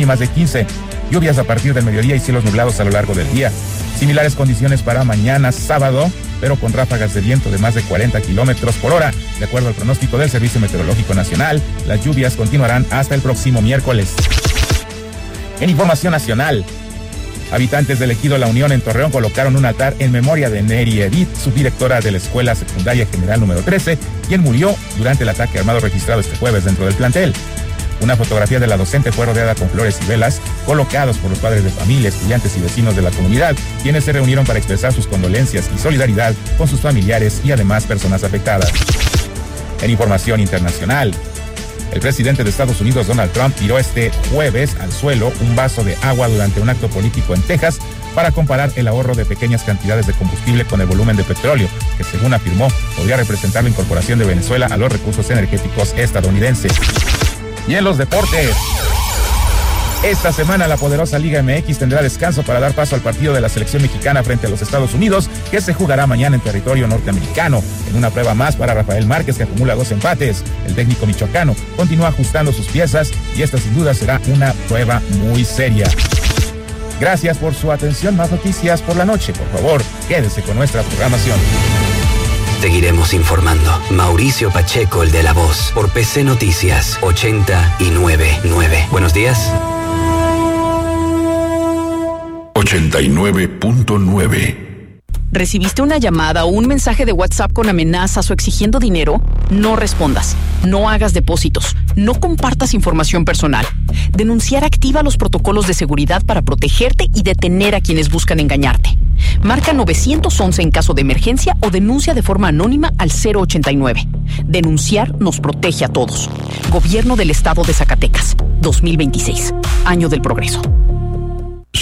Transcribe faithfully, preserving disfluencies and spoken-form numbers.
mínimas de quince. Lluvias a partir del mediodía y cielos nublados a lo largo del día. Similares condiciones para mañana sábado, pero con ráfagas de viento de más de cuarenta kilómetros por hora. De acuerdo al pronóstico del Servicio Meteorológico Nacional, las lluvias continuarán hasta el próximo miércoles. En información nacional, habitantes del ejido La Unión en Torreón colocaron un altar en memoria de Neri Edith, subdirectora de la Escuela Secundaria General número trece, quien murió durante el ataque armado registrado este jueves dentro del plantel. Una fotografía de la docente fue rodeada con flores y velas colocados por los padres de familia, estudiantes y vecinos de la comunidad, quienes se reunieron para expresar sus condolencias y solidaridad con sus familiares y además personas afectadas. En información internacional, el presidente de Estados Unidos, Donald Trump, tiró este jueves al suelo un vaso de agua durante un acto político en Texas para comparar el ahorro de pequeñas cantidades de combustible con el volumen de petróleo, que según afirmó, podría representar la incorporación de Venezuela a los recursos energéticos estadounidenses. Y en los deportes, esta semana la poderosa Liga M X tendrá descanso para dar paso al partido de la selección mexicana frente a los Estados Unidos, que se jugará mañana en territorio norteamericano, en una prueba más para Rafael Márquez, que acumula dos empates. El técnico michoacano continúa ajustando sus piezas y esta sin duda será una prueba muy seria. Gracias por su atención. Más noticias por la noche. Por favor, quédese con nuestra programación. Seguiremos informando. Mauricio Pacheco, el de La Voz, por P C Noticias ochenta y nueve punto nueve. Buenos días. ochenta y nueve punto nueve. ¿Recibiste una llamada o un mensaje de WhatsApp con amenazas o exigiendo dinero? No respondas. No hagas depósitos. No compartas información personal. Denunciar activa los protocolos de seguridad para protegerte y detener a quienes buscan engañarte. Marca nueve once en caso de emergencia o denuncia de forma anónima al cero ochenta y nueve. Denunciar nos protege a todos. Gobierno del Estado de Zacatecas, dos mil veintiséis. Año del Progreso.